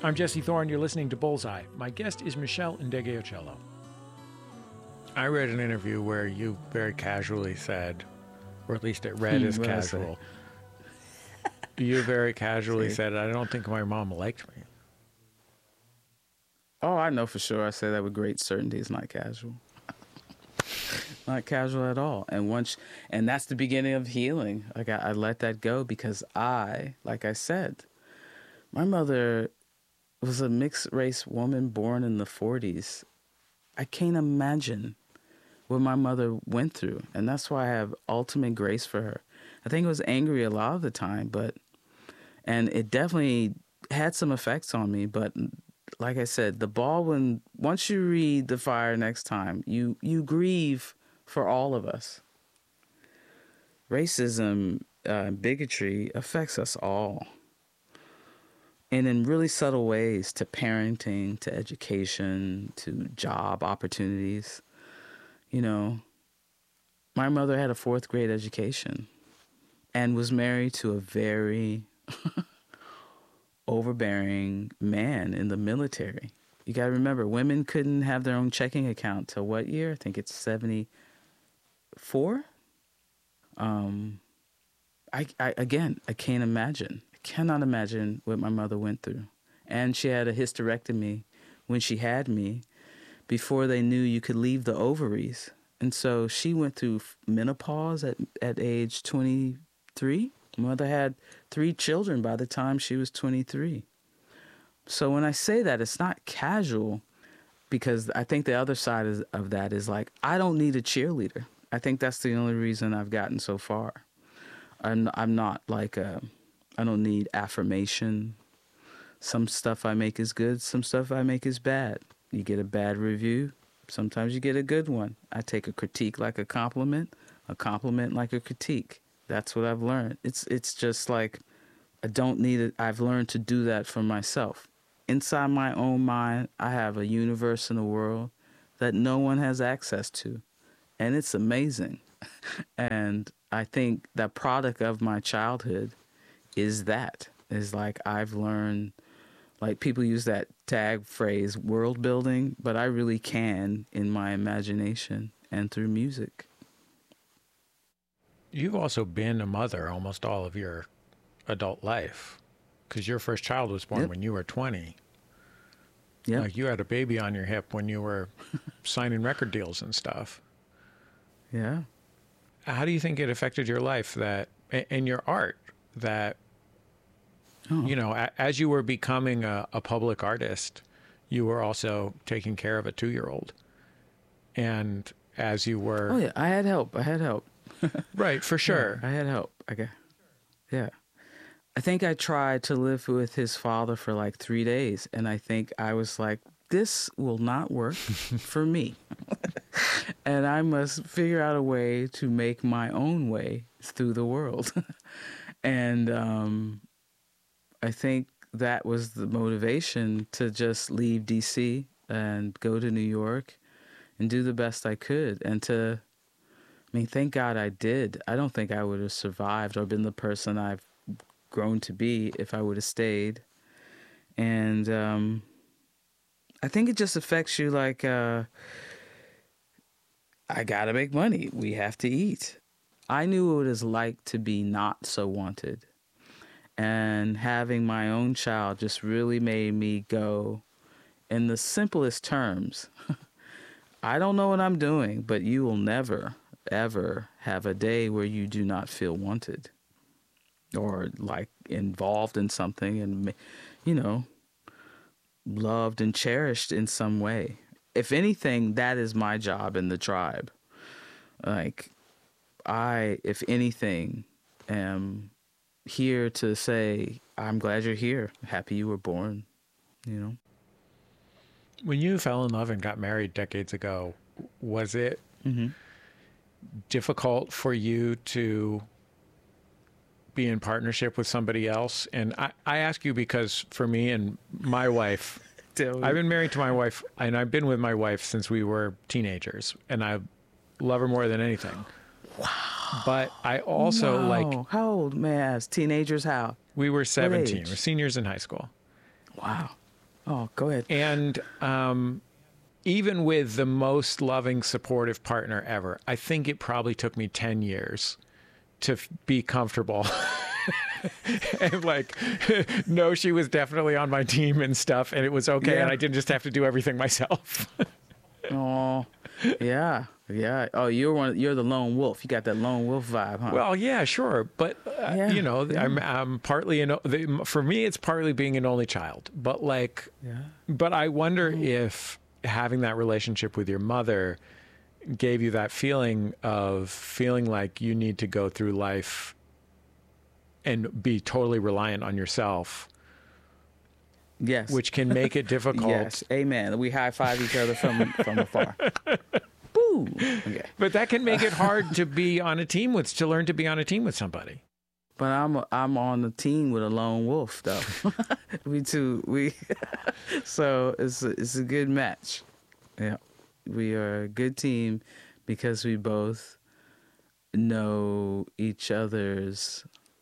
I'm Jesse Thorne. You're listening to Bullseye. My guest is Michelle Ndegeocello. I read an interview where you very casually said, or at least it read as casual, you very casually said, I don't think my mom liked me. Oh, I know for sure. I say that with great certainty. It's not casual. Not casual at all. And that's the beginning of healing. Like I let that go because like I said, my mother was a mixed race woman born in the 40s. I can't imagine what my mother went through. And that's why I have ultimate grace for her. I think I was angry a lot of the time, and it definitely had some effects on me. But like I said, once you read The Fire next time, you grieve for all of us. Racism, bigotry affects us all. And in really subtle ways, to parenting, to education, to job opportunities. You know, my mother had a 4th grade education and was married to a very overbearing man in the military. You got to remember, women couldn't have their own checking account till what year? I think it's 74. I can't imagine. I cannot imagine what my mother went through. And she had a hysterectomy when she had me before they knew you could leave the ovaries. And so she went through menopause at age 23. My mother had 3 children by the time she was 23. So when I say that, it's not casual, because I think the other side of that is like, I don't need a cheerleader. I think that's the only reason I've gotten so far. I'm not like I don't need affirmation. Some stuff I make is good. Some stuff I make is bad. You get a bad review. Sometimes you get a good one. I take a critique like a compliment like a critique. That's what I've learned. It's just like, I don't need it. I've learned to do that for myself. Inside my own mind, I have a universe in the world that no one has access to. And it's amazing. And I think that product of my childhood is like I've learned, like people use that tag phrase, world building, but I really can in my imagination and through music. You've also been a mother almost all of your adult life, because your first child was born when you were 20. Yeah. Like, you had a baby on your hip when you were signing record deals and stuff. Yeah. How do you think it affected your life and your art that, as you were becoming a public artist, you were also taking care of a 2-year-old? And as you were... Oh, yeah. I had help. Right, for sure. Yeah, I had help. Okay. Yeah. I think I tried to live with his father for like 3 days, and I think I was like, this will not work for me. And I must figure out a way to make my own way through the world. And I think that was the motivation to just leave D.C. and go to New York and do the best I could. And thank God I did. I don't think I would have survived or been the person I've grown to be if I would have stayed. And I think it just affects you like, I gotta make money. We have to eat. I knew what it was like to be not so wanted. And having my own child just really made me go, in the simplest terms, I don't know what I'm doing, but you will never, ever have a day where you do not feel wanted or like involved in something and, loved and cherished in some way. If anything, that is my job in the tribe. Like, if anything, am here to say, I'm glad you're here. Happy you were born, When you fell in love and got married decades ago, was it difficult for you to be in partnership with somebody else? And I ask you because for me and my wife, I've been married to my wife, and I've been with my wife since we were teenagers, and I love her more than anything. Wow. But I also How old, may I ask? Teenagers, how? We were 17. We're seniors in high school. Wow. Oh, go ahead. And even with the most loving, supportive partner ever, I think it probably took me 10 years to be comfortable. And like, no, she was definitely on my team and stuff, and it was okay. Yeah. And I didn't just have to do everything myself. Oh, yeah. Yeah. Oh, you're the lone wolf. You got that lone wolf vibe, huh? Well, yeah, sure. But, Yeah, you know, yeah. I'm partly, for me, it's partly being an only child. But like, Yeah. but I wonder if having that relationship with your mother gave you that feeling of feeling like you need to go through life and be totally reliant on yourself, Yes. which can make it difficult. Yes. Amen. We high five each other from afar. Boo. Okay. But that can make it hard to learn to be on a team with somebody. But I'm on the team with a lone wolf though. So it's a good match. Yeah. We are a good team because we both know each other's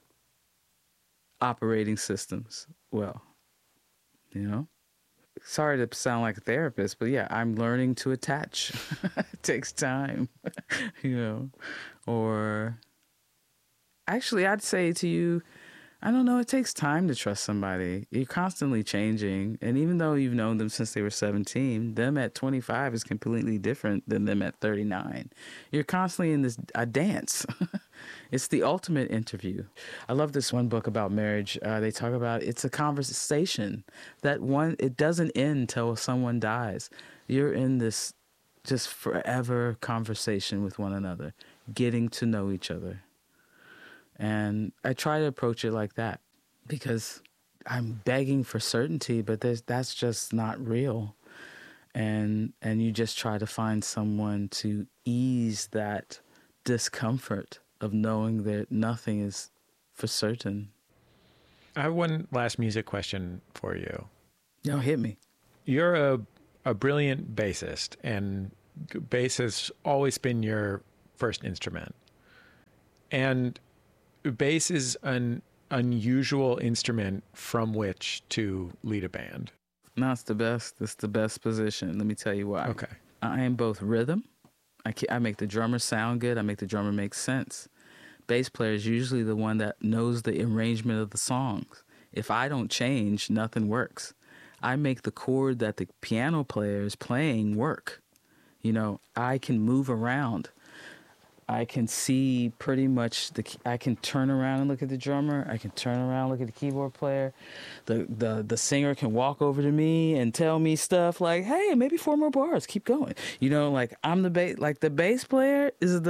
operating systems well. You know? Sorry to sound like a therapist, but yeah, I'm learning to attach. It takes time, you know. Or actually, I'd say to you, I don't know, it takes time to trust somebody. You're constantly changing. And even though you've known them since they were 17, them at 25 is completely different than them at 39. You're constantly in this a dance. It's the ultimate interview. I love this one book about marriage. They talk about it's a conversation it doesn't end till someone dies. You're in this just forever conversation with one another, getting to know each other. And I try to approach it like that because I'm begging for certainty, but that's just not real. And you just try to find someone to ease that discomfort of knowing that nothing is for certain. I have one last music question for you. No, hit me. You're a brilliant bassist, and bass has always been your first instrument. And bass is an unusual instrument from which to lead a band. No, it's the best. It's the best position. Let me tell you why. Okay. I am both rhythm. I make the drummer sound good. I make the drummer make sense. Bass player is usually the one that knows the arrangement of the songs. If I don't change, nothing works. I make the chord that the piano player is playing work. You know, I can move around. I can see pretty much I can turn around and look at the drummer. I can turn around and look at the keyboard player. The singer can walk over to me and tell me stuff like, "Hey, maybe 4 more bars. Keep going." You know, like I'm the bass. Like the bass player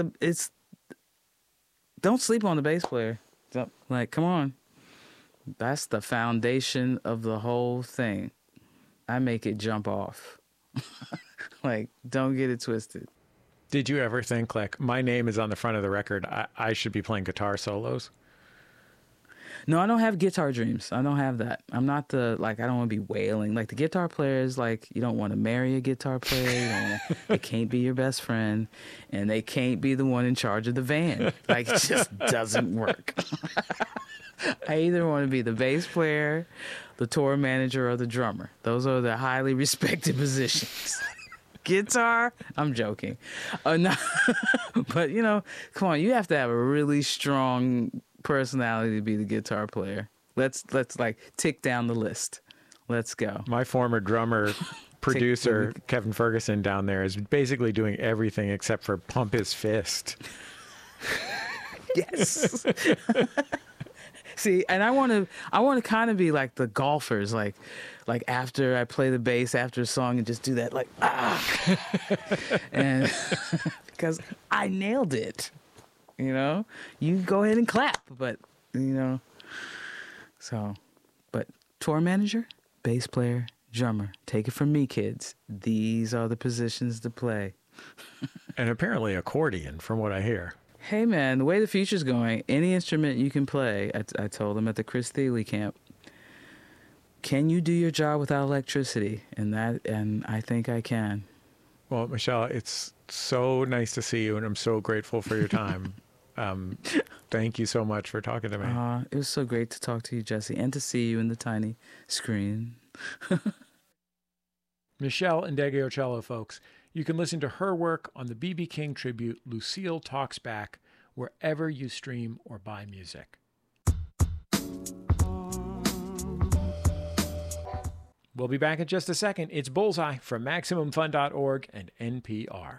don't sleep on the bass player. Like, come on. That's the foundation of the whole thing. I make it jump off. Like, don't get it twisted. Did you ever think, like, my name is on the front of the record, I should be playing guitar solos? No, I don't have guitar dreams. I don't have that. I'm not I don't want to be wailing. Like, the guitar player is like, you don't want to marry a guitar player. They can't be your best friend. And they can't be the one in charge of the van. Like, it just doesn't work. I either want to be the bass player, the tour manager, or the drummer. Those are the highly respected positions. Guitar? I'm joking. No. But, you know, come on. You have to have a really strong personality to be the guitar player. Let's like tick down the list. Let's go. My former drummer, producer, Kevin Ferguson down there is basically doing everything except for pump his fist. Yes. See, and I want to kind of be like the golfers, like after I play the bass after a song and just do that, like, and because I nailed it, you know. You go ahead and clap, but you know. So, but tour manager, bass player, drummer. Take it from me, kids. These are the positions to play. And apparently accordion, from what I hear. Hey, man, the way the future's going, any instrument you can play, I told them at the Chris Thiele camp, can you do your job without electricity? And I think I can. Well, Michelle, it's so nice to see you, and I'm so grateful for your time. Thank you so much for talking to me. It was so great to talk to you, Jesse, and to see you in the tiny screen. Meshell Ndegeocello, folks. You can listen to her work on the B.B. King tribute, Lucille Talks Back, wherever you stream or buy music. We'll be back in just a second. It's Bullseye from MaximumFun.org and NPR.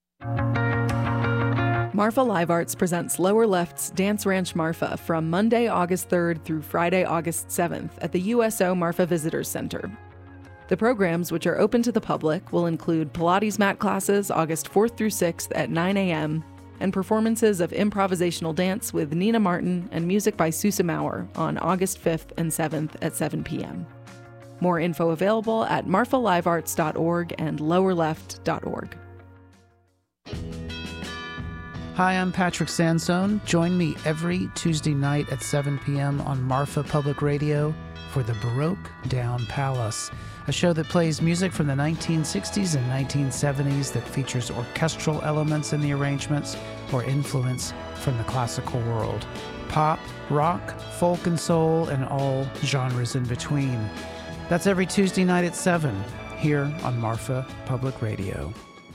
Marfa Live Arts presents Lower Left's Dance Ranch Marfa from Monday, August 3rd through Friday, August 7th at the USO Marfa Visitors Center. The programs, which are open to the public, will include Pilates mat classes August 4th through 6th at 9 a.m. and performances of improvisational dance with Nina Martin and music by Susa Mauer on August 5th and 7th at 7 p.m. More info available at marfalivearts.org and lowerleft.org. Hi, I'm Patrick Sansone. Join me every Tuesday night at 7 p.m. on Marfa Public Radio for the Baroque Down Palace, a show that plays music from the 1960s and 1970s that features orchestral elements in the arrangements or influence from the classical world. Pop, rock, folk and soul, and all genres in between. That's every Tuesday night at 7 here on Marfa Public Radio.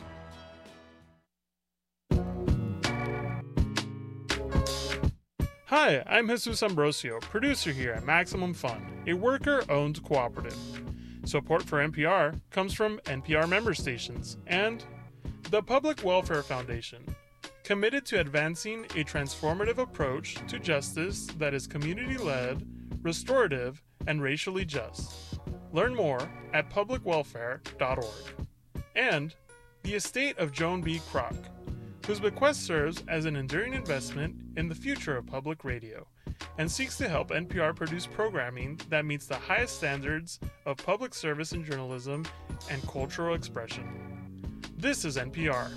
Hi, I'm Jesus Ambrosio, producer here at Maximum Fun, a worker-owned cooperative. Support for NPR comes from NPR member stations and the Public Welfare Foundation, committed to advancing a transformative approach to justice that is community-led, restorative, and racially just. Learn more at publicwelfare.org. And the estate of Joan B. Kroc, whose bequest serves as an enduring investment in the future of public radio and seeks to help NPR produce programming that meets the highest standards of public service and journalism and cultural expression. This is NPR.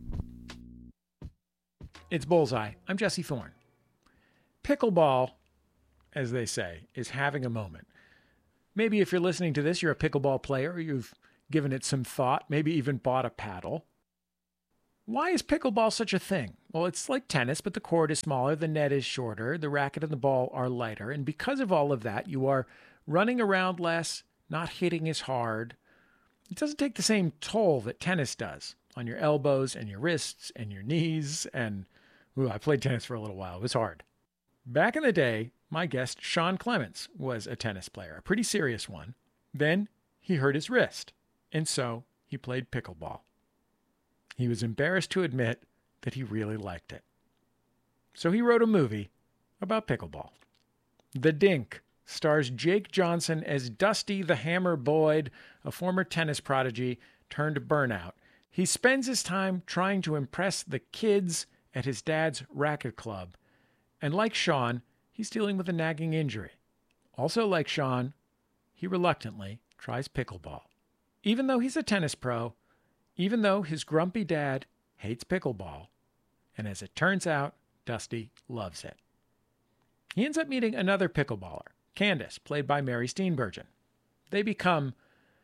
It's Bullseye. I'm Jesse Thorne. Pickleball, as they say, is having a moment. Maybe if you're listening to this, you're a pickleball player, you've given it some thought, maybe even bought a paddle. Why is pickleball such a thing? Well, it's like tennis, but the court is smaller, the net is shorter, the racket and the ball are lighter, and because of all of that, you are running around less, not hitting as hard. It doesn't take the same toll that tennis does on your elbows and your wrists and your knees, and I played tennis for a little while. It was hard. Back in the day, my guest, Sean Clements, was a tennis player, a pretty serious one. Then he hurt his wrist, and so he played pickleball. He was embarrassed to admit that he really liked it. So he wrote a movie about pickleball. The Dink stars Jake Johnson as Dusty the Hammer Boyd, a former tennis prodigy turned burnout. He spends his time trying to impress the kids at his dad's racket club. And like Sean, he's dealing with a nagging injury. Also like Sean, he reluctantly tries pickleball. Even though he's a tennis pro, even though his grumpy dad hates pickleball, and as it turns out, Dusty loves it. He ends up meeting another pickleballer, Candace, played by Mary Steenburgen. They become,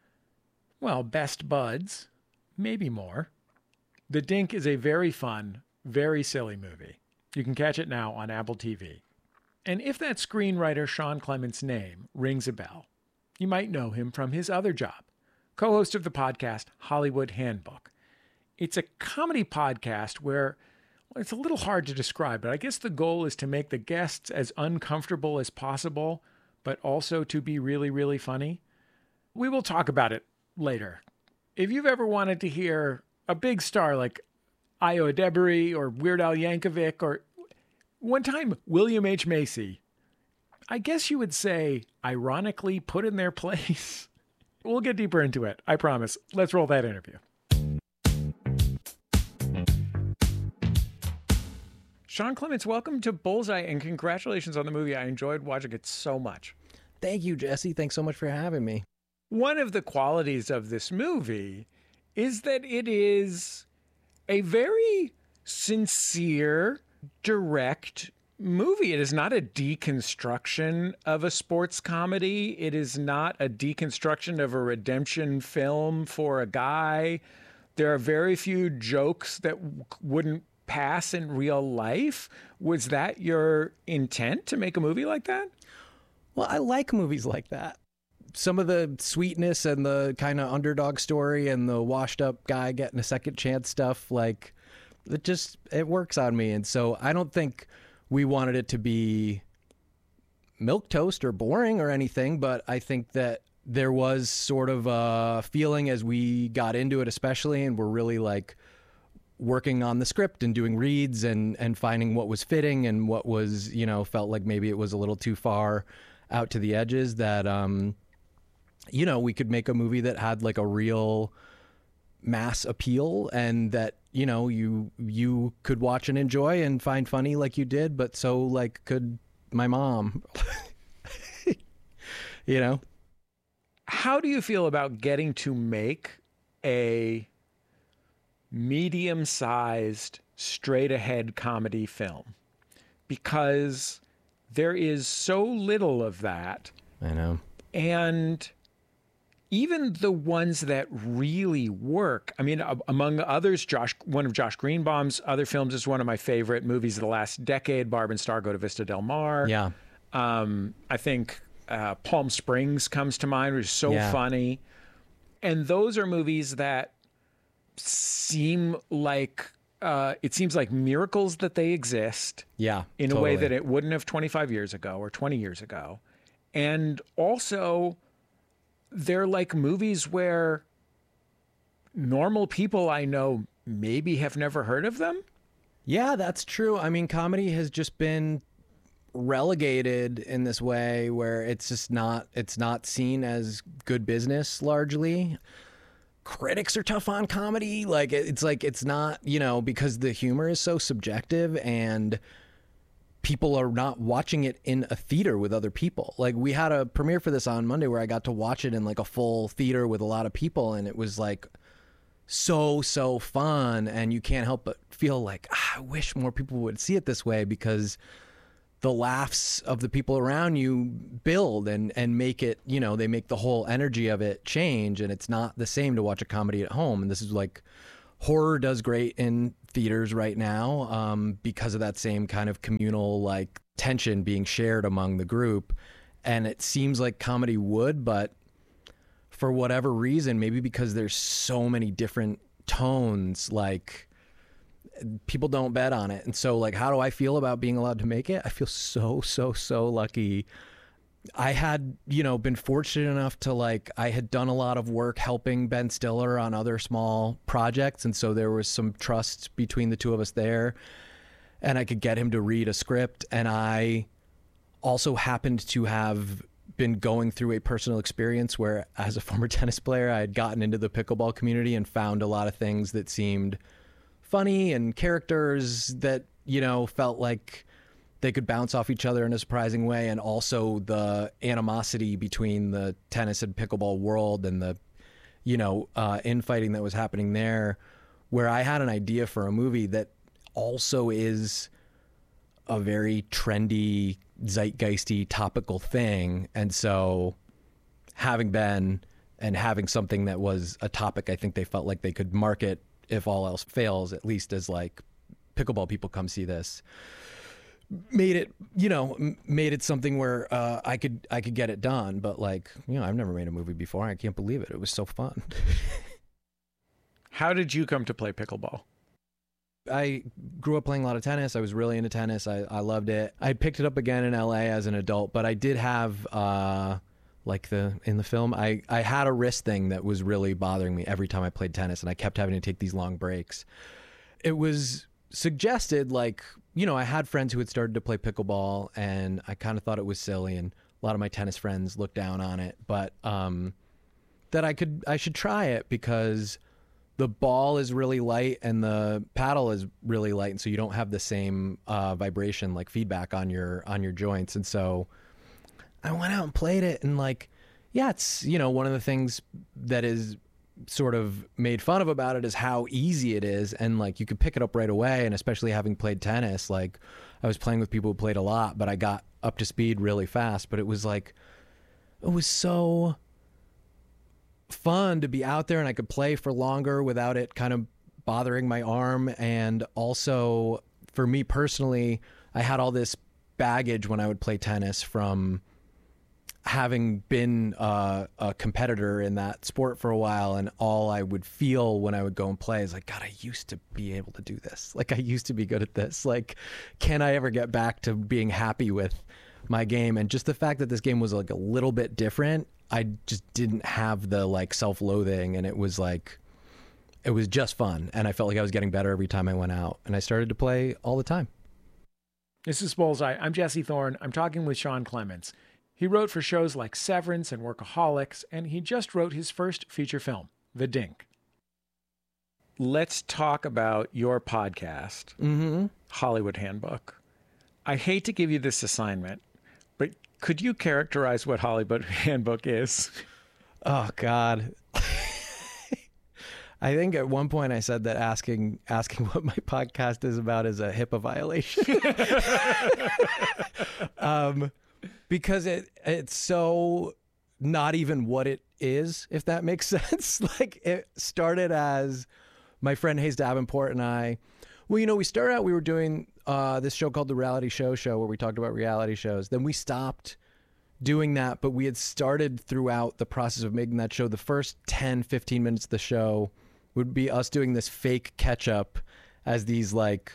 well, best buds, maybe more. The Dink is a very fun, very silly movie. You can catch it now on Apple TV. And if that screenwriter Sean Clements' name rings a bell, you might know him from his other job, co-host of the podcast Hollywood Handbook. It's a comedy podcast where, well, it's a little hard to describe, but I guess the goal is to make the guests as uncomfortable as possible, but also to be really, really funny. We will talk about it later. If you've ever wanted to hear a big star like Io Adebari or Weird Al Yankovic or one time William H. Macy, I guess you would say ironically put in their place. We'll get deeper into it, I promise. Let's roll that interview. Sean Clements, welcome to Bullseye, and congratulations on the movie. I enjoyed watching it so much. Thank you, Jesse. Thanks so much for having me. One of the qualities of this movie is that it is a very sincere, direct movie. It is not a deconstruction of a sports comedy. It is not a deconstruction of a redemption film for a guy. There are very few jokes that wouldn't pass in real life. Was that your intent to make a movie like that? Well, I like movies like that. some of the sweetness and the kind of underdog story and the washed up guy getting a second chance stuff, like it works on me. And so I don't think we wanted it to be milquetoast or boring or anything, but I think that there was sort of a feeling as we got into it, especially, and we're really like working on the script and doing reads and finding what was fitting and what was, felt like maybe it was a little too far out to the edges, that, we could make a movie that had like a real mass appeal and that, you could watch and enjoy and find funny like you did, but so like could my mom. How do you feel about getting to make a medium-sized, straight-ahead comedy film? Because there is so little of that. I know. And even the ones that really work, I mean, among others, one of Josh Greenbaum's other films is one of my favorite movies of the last decade, Barb and Star Go to Vista Del Mar. Yeah. I think Palm Springs comes to mind, which is so funny. And those are movies that seem like, it seems like miracles that they exist. Yeah, in a way that it wouldn't have 25 years ago or 20 years ago. And also, they're like movies where normal people I know maybe have never heard of them. Yeah, that's true. I mean, comedy has just been relegated in this way where it's not seen as good business largely. Critics are tough on comedy. It's not, because the humor is so subjective and people are not watching it in a theater with other people. Like, we had a premiere for this on Monday where I got to watch it in like a full theater with a lot of people, and it was like so fun, and you can't help but feel like, I wish more people would see it this way, because the laughs of the people around you build and make it, they make the whole energy of it change, and it's not the same to watch a comedy at home. And this is like, horror does great in theaters right now because of that same kind of communal like tension being shared among the group. And it seems like comedy would, but for whatever reason, maybe because there's so many different tones, like people don't bet on it. And so like, how do I feel about being allowed to make it? I feel so lucky. I had, been fortunate enough to I had done a lot of work helping Ben Stiller on other small projects. And so there was some trust between the two of us there, and I could get him to read a script. And I also happened to have been going through a personal experience where, as a former tennis player, I had gotten into the pickleball community and found a lot of things that seemed funny and characters that, felt like they could bounce off each other in a surprising way. And also the animosity between the tennis and pickleball world and the, infighting that was happening there, where I had an idea for a movie that also is a very trendy, zeitgeisty, topical thing. And so having Ben and having something that was a topic I think they felt like they could market, if all else fails, at least as like, pickleball people come see this, made it something where I could get it done. But I've never made a movie before. I can't believe it. It was so fun. How did you come to play pickleball? I grew up playing a lot of tennis. I was really into tennis. I loved it. I picked it up again in LA as an adult, but I did have in the film, I had a wrist thing that was really bothering me every time I played tennis, and I kept having to take these long breaks. It was suggested I had friends who had started to play pickleball, and I kind of thought it was silly, and a lot of my tennis friends looked down on it, but that I should try it because the ball is really light and the paddle is really light, and so you don't have the same vibration, like feedback on your joints. And so I went out and played it, and it's one of the things that is sort of made fun of about it is how easy it is, and you could pick it up right away. And especially having played tennis, I was playing with people who played a lot, but I got up to speed really fast. But it was so fun to be out there, and I could play for longer without it kind of bothering my arm. And also for me personally, I had all this baggage when I would play tennis from having been a competitor in that sport for a while, and all I would feel when I would go and play is like, God, I used to be able to do this. Like, I used to be good at this. Like, can I ever get back to being happy with my game? And just the fact that this game was like a little bit different, I just didn't have the like self-loathing, and it was just fun. And I felt like I was getting better every time I went out, and I started to play all the time. This is Bullseye. I'm Jesse Thorne. I'm talking with Sean Clements. He wrote for shows like Severance and Workaholics, and he just wrote his first feature film, The Dink. Let's talk about your podcast, Hollywood Handbook. I hate to give you this assignment, but could you characterize what Hollywood Handbook is? Oh, God. I think at one point I said that asking what my podcast is about is a HIPAA violation. Because it's so not even what it is, if that makes sense. Like, it started as my friend Hayes Davenport and I, we started out, we were doing this show called The Reality Show where we talked about reality shows. Then we stopped doing that, but we had started throughout the process of making that show. The first 10, 15 minutes of the show would be us doing this fake catch up as these like,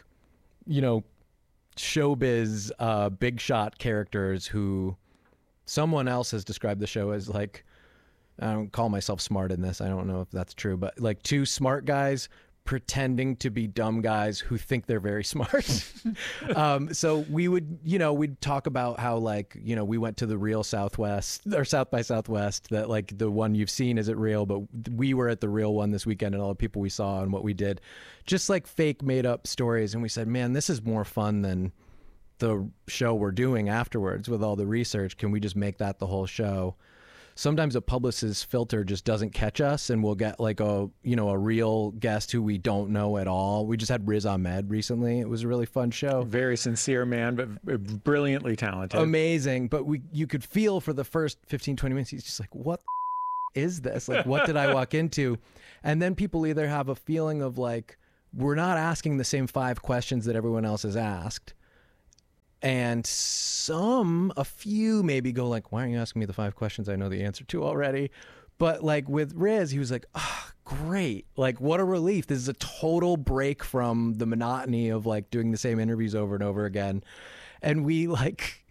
showbiz big shot characters who someone else has described the show as like, I don't call myself smart in this, I don't know if that's true, but like two smart guys pretending to be dumb guys who think they're very smart. So we would, we'd talk about how like, we went to the real Southwest or South by Southwest, that like the one you've seen isn't real, but we were at the real one this weekend, and all the people we saw and what we did, just like fake made up stories. And we said, man, this is more fun than the show we're doing afterwards with all the research. Can we just make that the whole show? Sometimes a publicist's filter just doesn't catch us, and we'll get like a real guest who we don't know at all. We just had Riz Ahmed recently. It was a really fun show. Very sincere man, but brilliantly talented. Amazing. But you could feel for the first 15, 20 minutes, he's just like, what is this? Like, what did I walk into? And then people either have a feeling of like, we're not asking the same 5 questions that everyone else has asked. And a few maybe go like, why aren't you asking me the 5 questions I know the answer to already? But like with Riz, he was like, oh, great. Like, what a relief. This is a total break from the monotony of like doing the same interviews over and over again. And we like,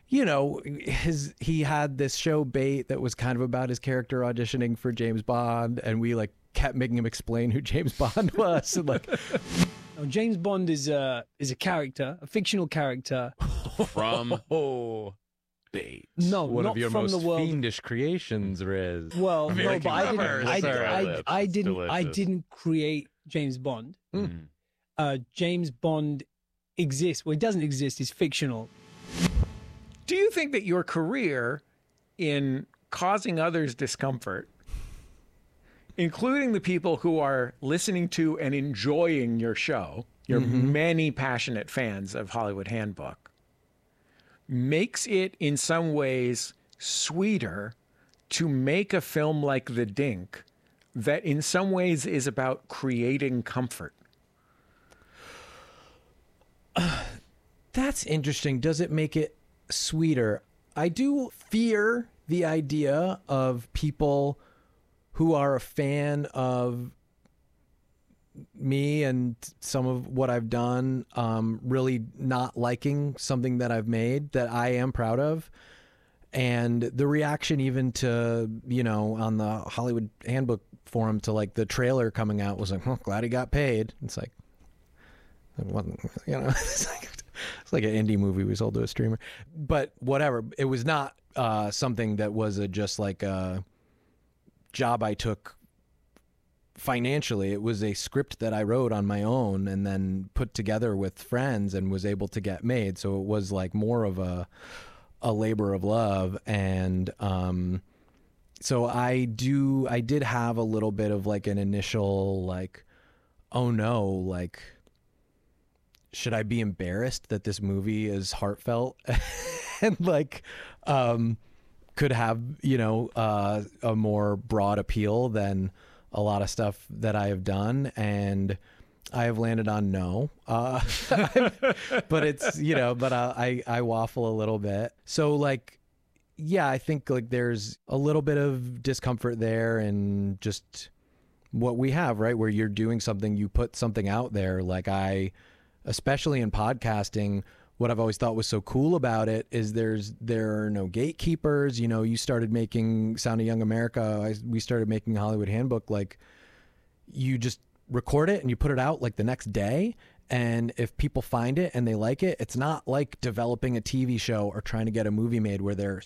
he had this show Bait that was kind of about his character auditioning for James Bond. And we like kept making him explain who James Bond was. And like, James Bond is a character, a fictional character from Bait. No, one not of your from most the world. fiendish creations, Riz. Well, American no, but Lovers. I didn't Delicious. create James Bond. James Bond exists. Well, he doesn't exist. He's fictional. Do you think that your career in causing others discomfort, including the people who are listening to and enjoying your show, your many passionate fans of Hollywood Handbook, makes it in some ways sweeter to make a film like The Dink that in some ways is about creating comfort? That's interesting. Does it make it sweeter? I do fear the idea of people who are a fan of me and some of what I've done, really not liking something that I've made that I am proud of. And the reaction even to, on the Hollywood Handbook forum to like the trailer coming out was like, glad he got paid. It's like, it wasn't, it's like an indie movie we sold to a streamer. But whatever, it was not something that was just like a job I took financially. It was a script that I wrote on my own and then put together with friends and was able to get made. So it was like more of a labor of love. And so I did have a little bit of like an initial like, oh no, like, should I be embarrassed that this movie is heartfelt and like could have, a more broad appeal than a lot of stuff that I have done? And I have landed on no. But it's, but I waffle a little bit. So like, yeah, I think like there's a little bit of discomfort there, and just what we have, right? Where you're doing something, you put something out there. Like especially in podcasting, what I've always thought was so cool about it is there are no gatekeepers. You know, you started making Sound of Young America. We started making Hollywood Handbook. Like, you just record it and you put it out like the next day. And if people find it and they like it, it's not like developing a TV show or trying to get a movie made where there are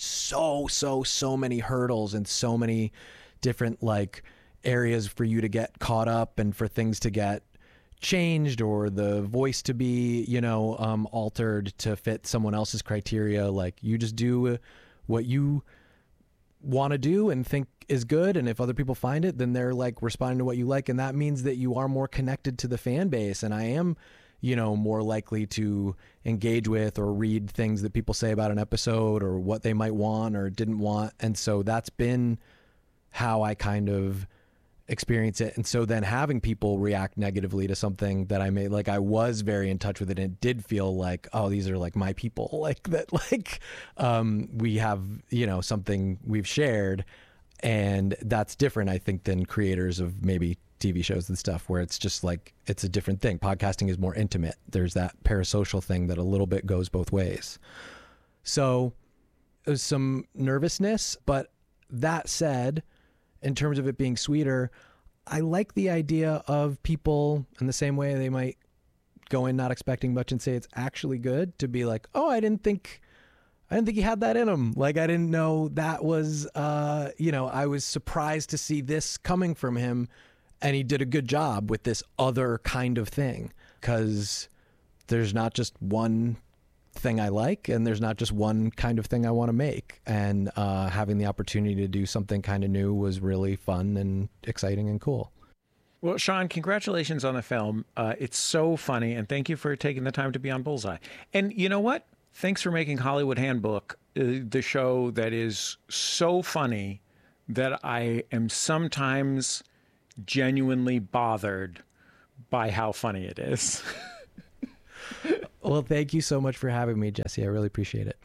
so many hurdles and so many different like areas for you to get caught up and for things to get changed or the voice to be, altered to fit someone else's criteria. Like, you just do what you want to do and think is good, and if other people find it, then they're like responding to what you like, and that means that you are more connected to the fan base. And I am, more likely to engage with or read things that people say about an episode or what they might want or didn't want. And so that's been how I kind of experience it. And so then having people react negatively to something that I made, like, I was very in touch with it, and it did feel like, oh, these are like my people, like that, like we have, something we've shared. And that's different, I think, than creators of maybe TV shows and stuff, where it's just like, it's a different thing. Podcasting is more intimate. There's that parasocial thing that a little bit goes both ways. So there's some nervousness, but that said, in terms of it being sweeter, I like the idea of people, in the same way they might go in not expecting much and say it's actually good, to be like, oh, I didn't think he had that in him. Like, I didn't know that was, I was surprised to see this coming from him, and he did a good job with this other kind of thing, because there's not just one thing I like, and there's not just one kind of thing I want to make. And having the opportunity to do something kind of new was really fun and exciting and cool. Well, Sean, congratulations on the film. It's so funny, and thank you for taking the time to be on Bullseye. And you know what? Thanks for making Hollywood Handbook the show that is so funny that I am sometimes genuinely bothered by how funny it is. Well, thank you so much for having me, Jesse. I really appreciate it.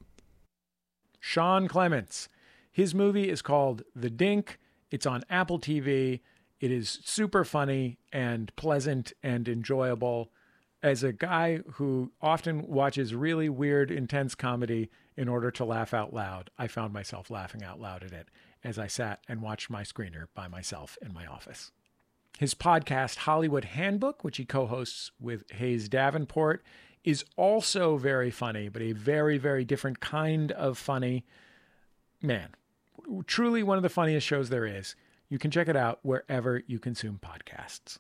Sean Clements. His movie is called The Dink. It's on Apple TV. It is super funny and pleasant and enjoyable. As a guy who often watches really weird, intense comedy in order to laugh out loud, I found myself laughing out loud at it as I sat and watched my screener by myself in my office. His podcast, Hollywood Handbook, which he co-hosts with Hayes Davenport, is also very funny, but a very, very different kind of funny. Man, truly one of the funniest shows there is. You can check it out wherever you consume podcasts.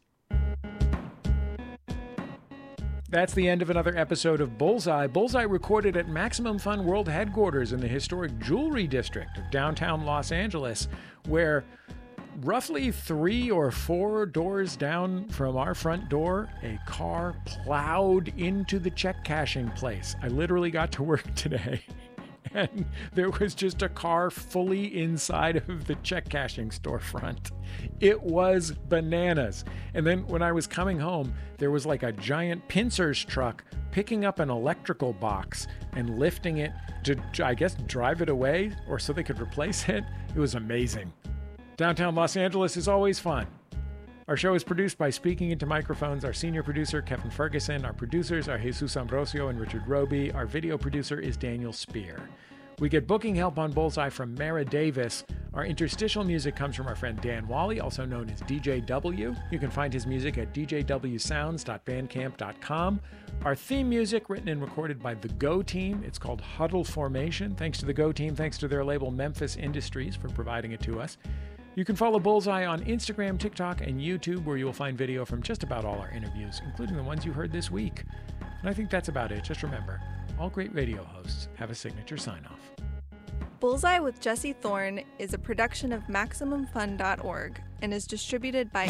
That's the end of another episode of Bullseye. Bullseye recorded at Maximum Fun World Headquarters in the historic Jewelry District of downtown Los Angeles, where roughly 3 or 4 doors down from our front door, a car plowed into the check cashing place. I literally got to work today, and there was just a car fully inside of the check cashing storefront. It was bananas. And then when I was coming home, there was like a giant pincers truck picking up an electrical box and lifting it to, I guess, drive it away or so they could replace it. It was amazing. Downtown Los Angeles is always fun. Our show is produced by Speaking Into Microphones. Our senior producer, Kevin Ferguson. Our producers are Jesus Ambrosio and Richard Roby. Our video producer is Daniel Spear. We get booking help on Bullseye from Mara Davis. Our interstitial music comes from our friend Dan Wally, also known as DJ W. You can find his music at djwsounds.bandcamp.com. Our theme music, written and recorded by the Go Team. It's called Huddle Formation. Thanks to the Go Team, thanks to their label Memphis Industries for providing it to us. You can follow Bullseye on Instagram, TikTok, and YouTube, where you will find video from just about all our interviews, including the ones you heard this week. And I think that's about it. Just remember, all great radio hosts have a signature sign-off. Bullseye with Jesse Thorne is a production of MaximumFun.org and is distributed by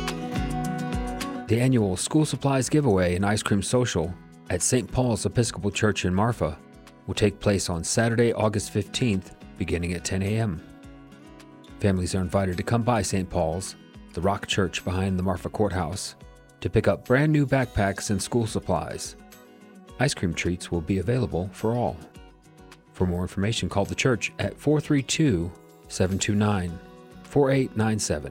The annual school supplies giveaway and ice cream social at St. Paul's Episcopal Church in Marfa will take place on Saturday, August 15th, beginning at 10 a.m. Families are invited to come by St. Paul's, the rock church behind the Marfa Courthouse, to pick up brand new backpacks and school supplies. Ice cream treats will be available for all. For more information, call the church at 432-729-4897.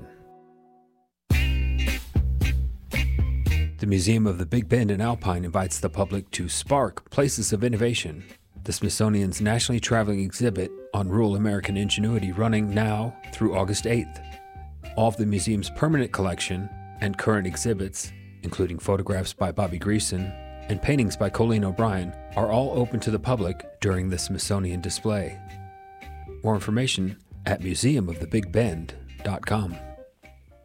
The Museum of the Big Bend in Alpine invites the public to Spark Places of Innovation, the Smithsonian's nationally traveling exhibit on rural American ingenuity, running now through August 8th. All of the museum's permanent collection and current exhibits, including photographs by Bobby Greason and paintings by Colleen O'Brien, are all open to the public during the Smithsonian display. More information at museumofthebigbend.com.